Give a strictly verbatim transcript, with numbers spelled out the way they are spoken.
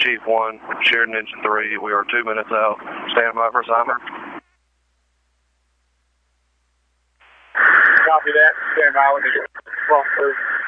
Chief one, Sheridan Engine three. We are two minutes out. Stand by for assignment. Copy that. Stand by with the front through.